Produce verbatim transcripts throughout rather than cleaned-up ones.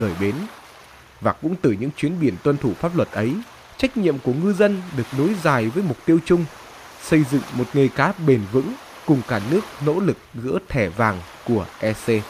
rời bến. Và cũng từ những chuyến biển tuân thủ pháp luật ấy, trách nhiệm của ngư dân được nối dài với mục tiêu chung, xây dựng một nghề cá bền vững cùng cả nước nỗ lực gỡ thẻ vàng của e xê.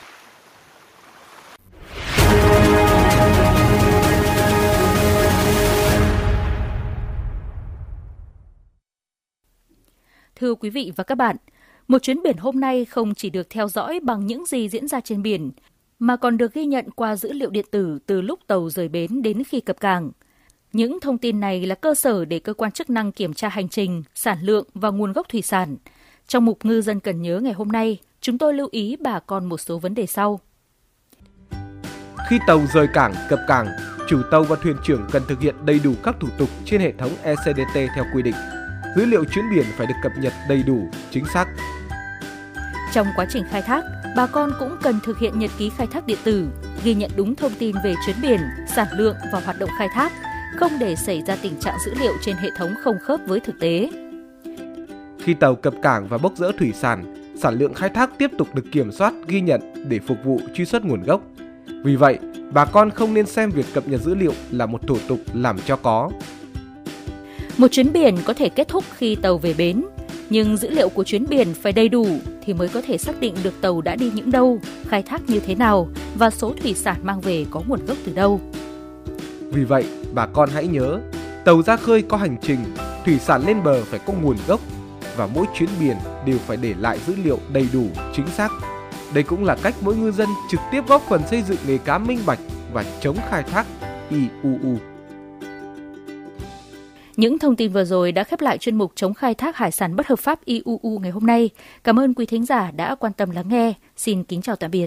Thưa quý vị và các bạn, một chuyến biển hôm nay không chỉ được theo dõi bằng những gì diễn ra trên biển, mà còn được ghi nhận qua dữ liệu điện tử từ lúc tàu rời bến đến khi cập cảng. Những thông tin này là cơ sở để cơ quan chức năng kiểm tra hành trình, sản lượng và nguồn gốc thủy sản. Trong mục Ngư dân cần nhớ ngày hôm nay, chúng tôi lưu ý bà con một số vấn đề sau. Khi tàu rời cảng, cập cảng, chủ tàu và thuyền trưởng cần thực hiện đầy đủ các thủ tục trên hệ thống e xê đê tê theo quy định. Dữ liệu chuyến biển phải được cập nhật đầy đủ, chính xác. Trong quá trình khai thác, bà con cũng cần thực hiện nhật ký khai thác điện tử, ghi nhận đúng thông tin về chuyến biển, sản lượng và hoạt động khai thác, không để xảy ra tình trạng dữ liệu trên hệ thống không khớp với thực tế. Khi tàu cập cảng và bốc dỡ thủy sản, sản lượng khai thác tiếp tục được kiểm soát, ghi nhận để phục vụ truy xuất nguồn gốc. Vì vậy, bà con không nên xem việc cập nhật dữ liệu là một thủ tục làm cho có. Một chuyến biển có thể kết thúc khi tàu về bến, nhưng dữ liệu của chuyến biển phải đầy đủ thì mới có thể xác định được tàu đã đi những đâu, khai thác như thế nào và số thủy sản mang về có nguồn gốc từ đâu. Vì vậy, bà con hãy nhớ, tàu ra khơi có hành trình, thủy sản lên bờ phải có nguồn gốc và mỗi chuyến biển đều phải để lại dữ liệu đầy đủ, chính xác. Đây cũng là cách mỗi ngư dân trực tiếp góp phần xây dựng nghề cá minh bạch và chống khai thác i u u. Những thông tin vừa rồi đã khép lại chuyên mục chống khai thác hải sản bất hợp pháp i u u ngày hôm nay. Cảm ơn quý thính giả đã quan tâm lắng nghe. Xin kính chào tạm biệt.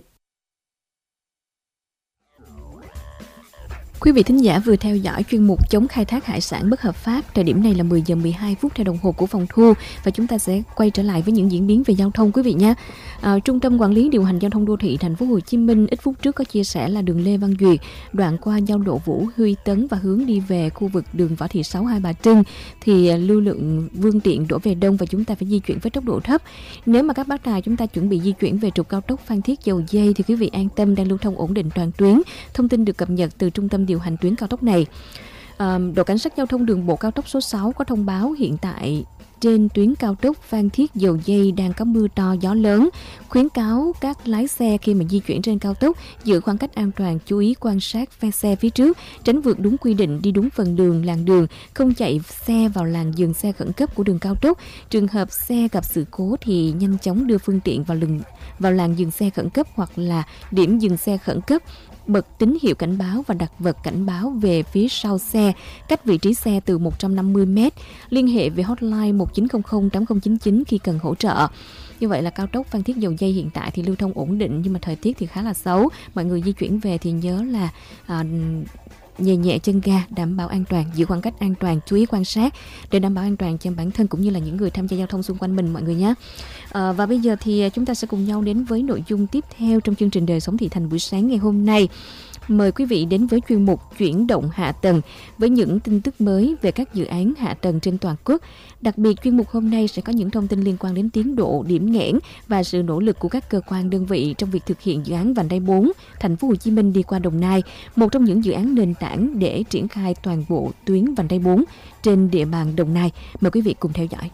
Quý vị thính giả vừa theo dõi chuyên mục chống khai thác hải sản bất hợp pháp. Thời điểm này là mười giờ mười hai phút theo đồng hồ của phòng thu và chúng ta sẽ quay trở lại với những diễn biến về giao thông quý vị nhé. À, Trung tâm Quản lý điều hành giao thông đô thị thành phố Hồ Chí Minh ít phút trước có chia sẻ là đường Lê Văn Duyệt, đoạn qua giao lộ Vũ Huy Tấn và hướng đi về khu vực đường Võ Thị Sáu Hai Bà Trưng thì lưu lượng phương tiện đổ về đông và chúng ta phải di chuyển với tốc độ thấp. Nếu mà các bác tài chúng ta chuẩn bị di chuyển về trục cao tốc Phan Thiết Dầu Giây thì quý vị an tâm, đang lưu thông ổn định toàn tuyến. Thông tin được cập nhật từ trung tâm điều hành tuyến cao tốc này. À, đội cảnh sát giao thông đường bộ cao tốc số sáu có thông báo hiện tại trên tuyến cao tốc Phan Thiết Dầu Giây đang có mưa to, gió lớn, khuyến cáo các lái xe khi mà di chuyển trên cao tốc giữ khoảng cách an toàn, chú ý quan sát phe xe phía trước, tránh vượt đúng quy định, đi đúng phần đường, làn đường, không chạy xe vào làn dừng xe khẩn cấp của đường cao tốc. Trường hợp xe gặp sự cố thì nhanh chóng đưa phương tiện vào lừng vào làn dừng xe khẩn cấp hoặc là điểm dừng xe khẩn cấp, bật tín hiệu cảnh báo và đặt vật cảnh báo về phía sau xe, cách vị trí xe từ một trăm năm mươi mét. Liên hệ về hotline một chín không không tám không chín chín khi cần hỗ trợ. Như vậy là cao tốc Phan Thiết Dầu Giây hiện tại thì lưu thông ổn định nhưng mà thời tiết thì khá là xấu. Mọi người di chuyển về thì nhớ là à, nhẹ nhẹ chân ga, đảm bảo an toàn, giữ khoảng cách an toàn, chú ý quan sát để đảm bảo an toàn cho bản thân cũng như là những người tham gia giao thông xung quanh mình mọi người nhé. À, và bây giờ thì chúng ta sẽ cùng nhau đến với nội dung tiếp theo trong chương trình Đời sống thị thành buổi sáng ngày hôm nay. Mời quý vị đến với chuyên mục Chuyển động hạ tầng với những tin tức mới về các dự án hạ tầng trên toàn quốc. Đặc biệt chuyên mục hôm nay sẽ có những thông tin liên quan đến tiến độ, điểm nghẽn và sự nỗ lực của các cơ quan đơn vị trong việc thực hiện dự án vành đai bốn Thành phố Hồ Chí Minh đi qua Đồng Nai, một trong những dự án nền tảng để triển khai toàn bộ tuyến vành đai bốn trên địa bàn Đồng Nai. Mời quý vị cùng theo dõi.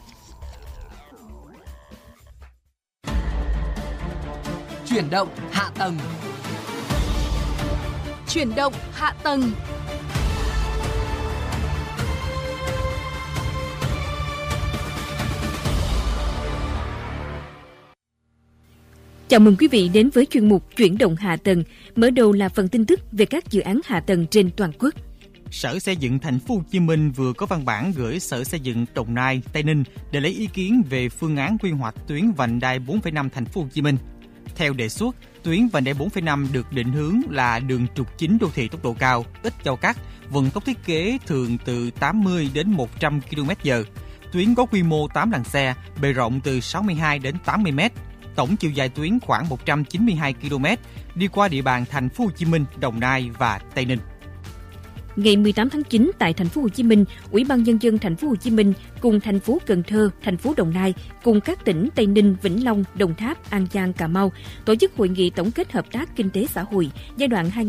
Chuyển động hạ tầng. Chuyển động hạ tầng. Chào mừng quý vị đến với chuyên mục Chuyển động hạ tầng. Mở đầu là phần tin tức về các dự án hạ tầng trên toàn quốc. Sở Xây dựng Thành phố Hồ Chí Minh vừa có văn bản gửi Sở Xây dựng Đồng Nai, Tây Ninh để lấy ý kiến về phương án quy hoạch tuyến vành đai bốn phẩy năm Thành phố Hồ Chí Minh. Theo đề xuất, tuyến vành đai bốn phẩy năm được định hướng là đường trục chính đô thị tốc độ cao, ít giao cắt, vận tốc thiết kế thường từ tám mươi đến một trăm ki lô mét trên giờ. Tuyến có quy mô tám làn xe, bề rộng từ sáu mươi hai đến tám mươi mét. Tổng chiều dài tuyến khoảng một trăm chín mươi hai ki lô mét, đi qua địa bàn Thành phố Hồ Chí Minh, Đồng Nai và Tây Ninh. Ngày mười tám tháng chín tại Thành phố Hồ Chí Minh, Ủy ban Nhân dân Thành phố Hồ Chí Minh cùng thành phố Cần Thơ, thành phố Đồng Nai cùng các tỉnh Tây Ninh, Vĩnh Long, Đồng Tháp, An Giang, Cà Mau tổ chức hội nghị tổng kết hợp tác kinh tế xã hội giai đoạn hai